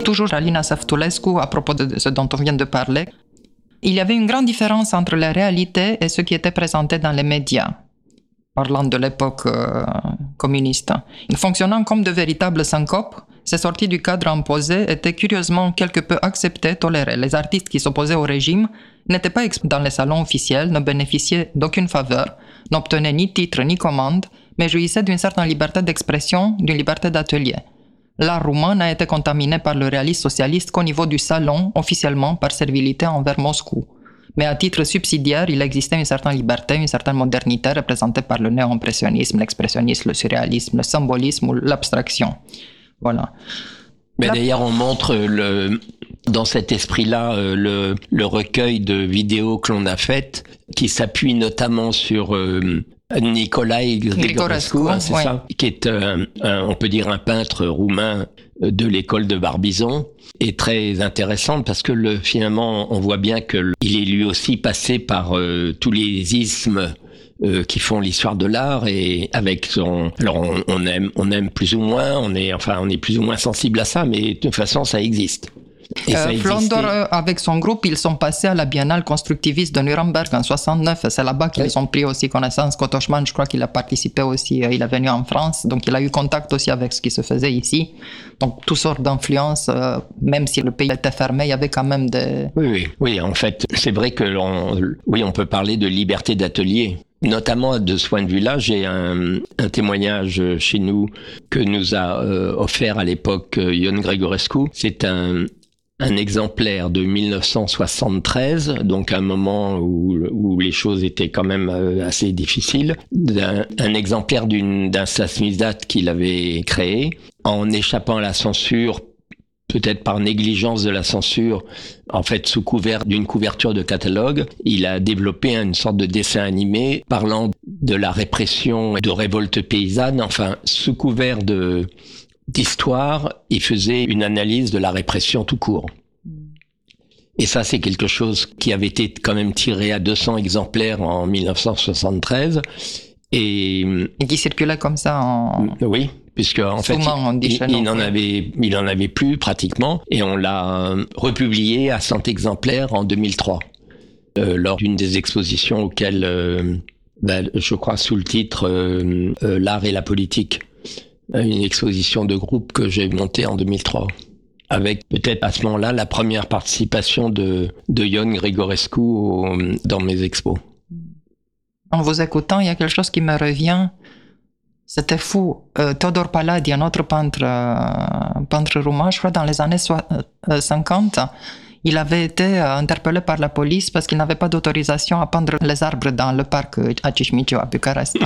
toujours Alina Savtulescu, à propos de ce dont on vient de parler, il y avait une grande différence entre la réalité et ce qui était présenté dans les médias, parlant de l'époque communiste. Fonctionnant comme de véritables syncopes, ces sorties du cadre imposé étaient curieusement quelque peu acceptées, tolérées. Les artistes qui s'opposaient au régime n'étaient pas dans les salons officiels, ne bénéficiaient d'aucune faveur, n'obtenaient ni titre ni commande, mais jouissaient d'une certaine liberté d'expression, d'une liberté d'atelier. L'art roumain n'a été contaminé par le réalisme socialiste qu'au niveau du salon, officiellement par servilité envers Moscou. Mais à titre subsidiaire, il existait une certaine liberté, une certaine modernité représentée par le néo-impressionnisme, l'expressionnisme, le surréalisme, le symbolisme ou l'abstraction. Voilà. Mais d'ailleurs, on montre dans cet esprit-là le recueil de vidéos que l'on a faites, qui s'appuie notamment sur Nicolae Grigorescu, c'est ouais. ça, qui est on peut dire un peintre roumain de l'école de Barbizon, est très intéressante parce que finalement, on voit bien qu'il est lui aussi passé par tous les ismes qui font l'histoire de l'art, et avec son, alors on aime plus ou moins, on est plus ou moins sensible à ça, mais de toute façon ça existe. Flondor, avec son groupe, ils sont passés à la Biennale constructiviste de Nuremberg en 69. C'est là-bas qu'ils ont pris aussi connaissance. Kotoshman, je crois qu'il a participé aussi. Il est venu en France, donc il a eu contact aussi avec ce qui se faisait ici. Donc, toutes sortes d'influences, même si le pays était fermé, il y avait quand même des... Oui, en fait, c'est vrai que on peut parler de liberté d'atelier. Notamment de ce point de vue-là, j'ai un témoignage chez nous que nous a offert à l'époque Ion Grigorescu. C'est un exemplaire de 1973, donc un moment où les choses étaient quand même assez difficiles, un exemplaire d'un samizdat qu'il avait créé en échappant à la censure, peut-être par négligence de la censure, en fait sous couvert d'une couverture de catalogue. Il a développé une sorte de dessin animé parlant de la répression et de révolte paysanne, enfin sous couvert d'histoire, il faisait une analyse de la répression tout court. Et ça, c'est quelque chose qui avait été quand même tiré à 200 exemplaires en 1973. Et qui circulait comme ça Oui, puisque en fait, il n'en avait plus pratiquement, et on l'a republié à 100 exemplaires en 2003, lors d'une des expositions auxquelles, je crois sous le titre L'art et la politique, une exposition de groupe que j'ai montée en 2003, avec peut-être à ce moment-là la première participation de Ion Grigorescu dans mes expos. En vous écoutant, il y a quelque chose qui me revient. C'était fou. Todor Paladi, un autre peintre roumain, je crois dans les années 50, il avait été interpellé par la police parce qu'il n'avait pas d'autorisation à peindre les arbres dans le parc à Cismigiu, à Bucarest.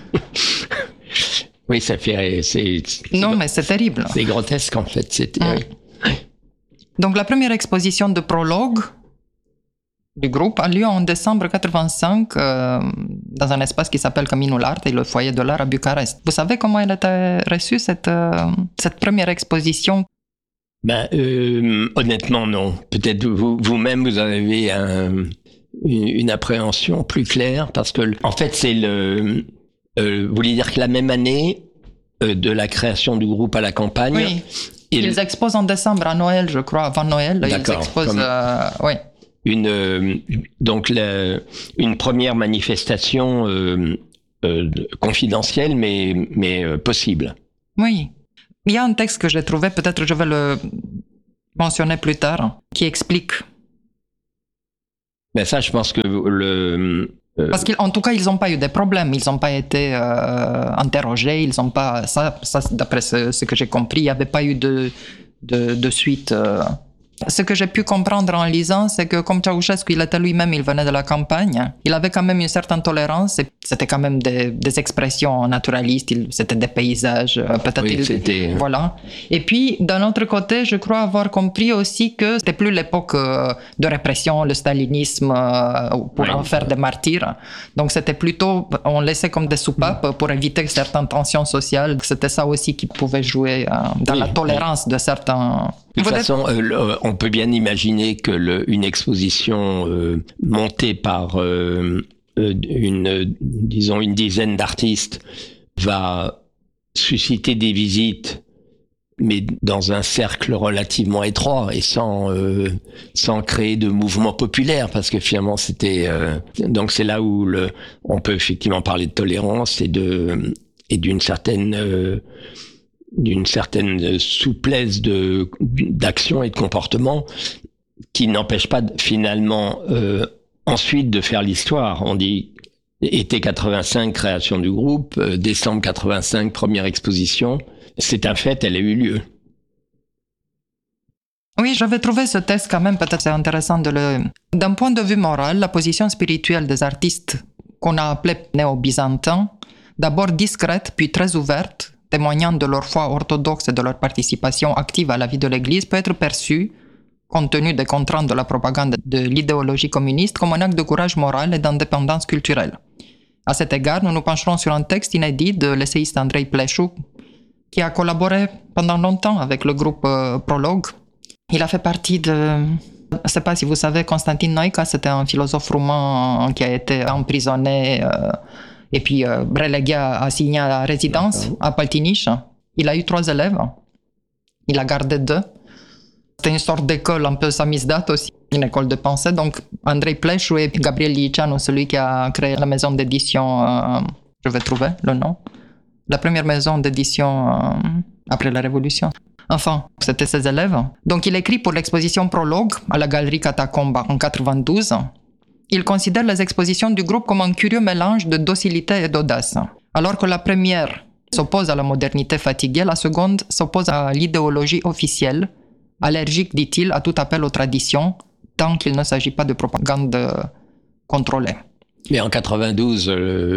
Oui, ça fait... Non, mais c'est terrible. C'est grotesque, en fait. Donc, la première exposition de prologue du groupe a lieu en décembre 85 dans un espace qui s'appelle Căminul Artei, le foyer de l'art à Bucarest. Vous savez comment elle a été reçue, cette première exposition? Honnêtement, non. Peut-être vous-même, vous avez une appréhension plus claire, parce que, en fait, c'est vous voulez dire que la même année de la création du groupe à la campagne... Oui, ils exposent en décembre, à Noël, je crois, avant Noël. D'accord. Ils exposent... oui. Donc une première manifestation confidentielle, mais possible. Oui. Il y a un texte que j'ai trouvé, peut-être je vais le mentionner plus tard, qui explique. Mais ça, je pense que Parce qu'en tout cas, ils n'ont pas eu de problèmes, ils n'ont pas été interrogés, ils n'ont pas... Ça d'après ce que j'ai compris, il n'y avait pas eu de suite... Ce que j'ai pu comprendre en lisant, c'est que comme Ceausescu, il était lui-même, il venait de la campagne, il avait quand même une certaine tolérance, et c'était quand même des expressions naturalistes, c'était des paysages, peut-être... Oui, c'était... Voilà. Et puis, d'un autre côté, je crois avoir compris aussi que c'était plus l'époque de répression, le stalinisme, pour en faire des martyrs. Donc, c'était plutôt, on laissait comme des soupapes pour éviter certaines tensions sociales. C'était ça aussi qui pouvait jouer dans la tolérance de certains... De toute façon, on peut bien imaginer que une exposition montée par une dizaine d'artistes va susciter des visites mais dans un cercle relativement étroit et sans créer de mouvement populaire, parce que finalement c'était donc c'est là où on peut effectivement parler de tolérance et d'une certaine souplesse d'action et de comportement qui n'empêche pas finalement ensuite de faire l'histoire. On dit été 85, création du groupe, décembre 85, première exposition. C'est un fait, elle a eu lieu. Oui, j'avais trouvé ce texte quand même peut-être intéressant D'un point de vue moral, la position spirituelle des artistes qu'on a appelés néo-byzantins, d'abord discrète puis très ouverte, témoignant de leur foi orthodoxe et de leur participation active à la vie de l'Église, peut être perçue, compte tenu des contraintes de la propagande de l'idéologie communiste, comme un acte de courage moral et d'indépendance culturelle. À cet égard, nous nous pencherons sur un texte inédit de l'essayiste Andrei Pleșu, qui a collaboré pendant longtemps avec le groupe Prologue. Il a fait partie de... Je ne sais pas si vous savez, Constantin Noica, c'était un philosophe roumain qui a été emprisonné et puis relégué assigné à la résidence à Paltiniș. Il a eu 3 élèves. Il a gardé 2. C'était une sorte d'école un peu samizdat aussi, une école de pensée. Donc, Andrei Pleșu et Gabriel Liceanu, celui qui a créé la maison d'édition, je vais trouver le nom, la première maison d'édition après la Révolution. Enfin, c'était ses élèves. Donc, il écrit pour l'exposition Prologue à la galerie Catacomba en 1992. Il considère les expositions du groupe comme un curieux mélange de docilité et d'audace. Alors que la première s'oppose à la modernité fatiguée, la seconde s'oppose à l'idéologie officielle, allergique, dit-il, à tout appel aux traditions, tant qu'il ne s'agit pas de propagande contrôlée. Mais en 92,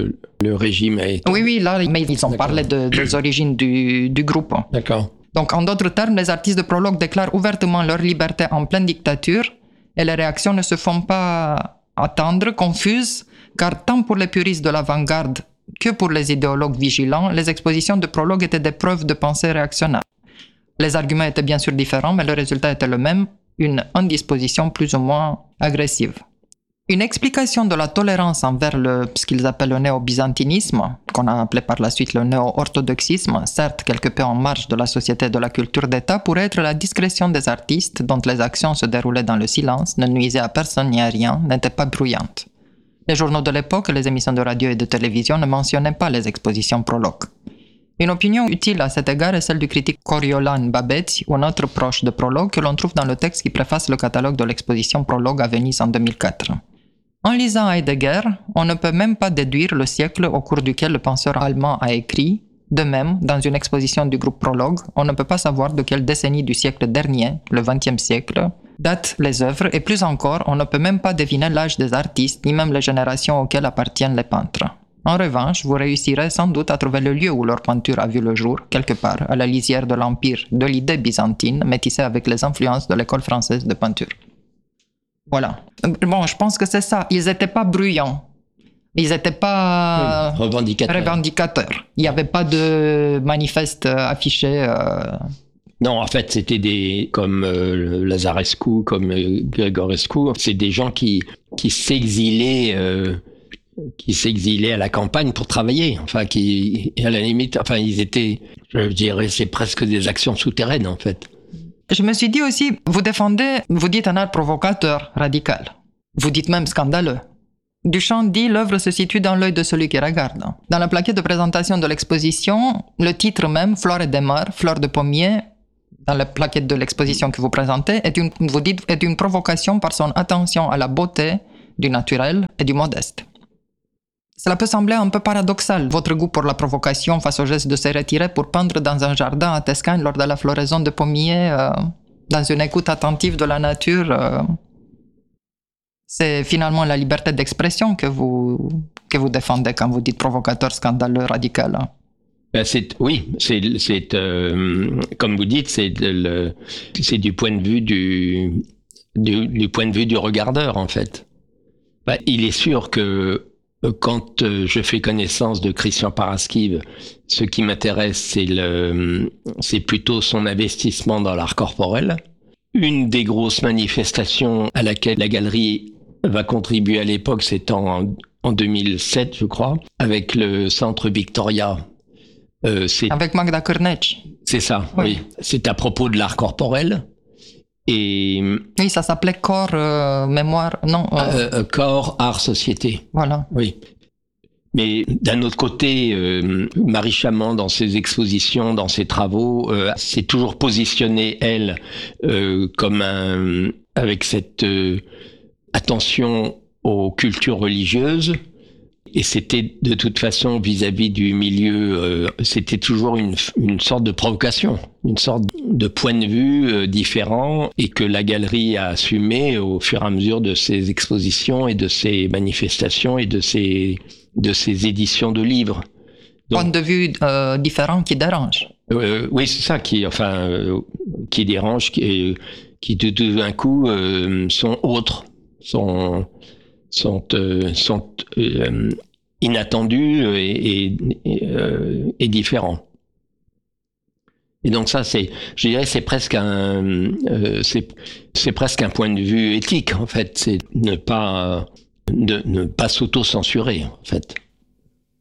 le régime a été... Oui, là, mais ils ont parlé des origines du groupe. D'accord. Donc, en d'autres termes, les artistes de Prologue déclarent ouvertement leur liberté en pleine dictature et les réactions ne se font pas attendre, confuses, car tant pour les puristes de l'avant-garde que pour les idéologues vigilants, les expositions de Prologue étaient des preuves de pensée réactionnaire. Les arguments étaient bien sûr différents, mais le résultat était le même, une indisposition plus ou moins agressive. Une explication de la tolérance envers ce qu'ils appellent le néo-byzantinisme, qu'on a appelé par la suite le néo-orthodoxisme, certes quelque peu en marge de la société et de la culture d'État, pourrait être la discrétion des artistes dont les actions se déroulaient dans le silence, ne nuisaient à personne ni à rien, n'étaient pas bruyantes. Les journaux de l'époque et les émissions de radio et de télévision ne mentionnaient pas les expositions Prologue. Une opinion utile à cet égard est celle du critique Coriolan Babeț, un autre proche de Prologue que l'on trouve dans le texte qui préface le catalogue de l'exposition Prologue à Venise en 2004. En lisant Heidegger, on ne peut même pas déduire le siècle au cours duquel le penseur allemand a écrit. De même, dans une exposition du groupe Prologue, on ne peut pas savoir de quelle décennie du siècle dernier, le XXe siècle, datent les œuvres, et plus encore, on ne peut même pas deviner l'âge des artistes, ni même les générations auxquelles appartiennent les peintres. En revanche, vous réussirez sans doute à trouver le lieu où leur peinture a vu le jour, quelque part, à la lisière de l'empire de l'idée byzantine, métissée avec les influences de l'école française de peinture. Voilà. Bon, je pense que c'est ça. Ils n'étaient pas bruyants. Ils n'étaient pas revendicateurs. Il n'y avait pas de manifeste affiché. Non, en fait, c'était comme Lazarescu, comme Grigorescu. C'est des gens qui s'exilaient à la campagne pour travailler. Enfin, qui, à la limite, enfin, ils étaient, je dirais, c'est presque des actions souterraines, en fait. Je me suis dit aussi, vous dites un art provocateur, radical. Vous dites même scandaleux. Duchamp dit « L'œuvre se situe dans l'œil de celui qui regarde ». Dans la plaquette de présentation de l'exposition, le titre même, Flore de mar, fleur de pommier, dans la plaquette de l'exposition que vous présentez, est une provocation par son attention à la beauté du naturel et du modeste. Cela peut sembler un peu paradoxal, votre goût pour la provocation face au geste de se retirer pour peindre dans un jardin à Tescagne lors de la floraison de pommiers, dans une écoute attentive de la nature. C'est finalement la liberté d'expression que vous défendez quand vous dites provocateur, scandaleux, radical. Oui, c'est comme vous dites, c'est du point de vue du point de vue du regardeur en fait. Il est sûr que quand je fais connaissance de Christian Paraskiv, ce qui m'intéresse, c'est plutôt son investissement dans l'art corporel. Une des grosses manifestations à laquelle la galerie va contribuer à l'époque, c'est en 2007, je crois, avec le Centre Victoria. Avec Magda Cârneci. C'est ça, oui. C'est à propos de l'art corporel. Et oui, ça s'appelait Corps, Mémoire, non. Corps, Art, Société. Voilà. Oui. Mais d'un autre côté, Marie Chaman, dans ses expositions, dans ses travaux, s'est toujours positionnée, elle, comme avec cette attention aux cultures religieuses. Et c'était de toute façon vis-à-vis du milieu, c'était toujours une sorte de provocation, une sorte de point de vue différent, et que la galerie a assumé au fur et à mesure de ses expositions et de ses manifestations et de ses éditions de livres. Donc, point de vue différent qui dérange. Oui, c'est ça qui dérange, qui tout d'un coup sont autres, sont inattendus et différents. Et donc ça, je dirais, c'est presque c'est presque un point de vue éthique en fait, c'est ne pas s'auto-censurer en fait.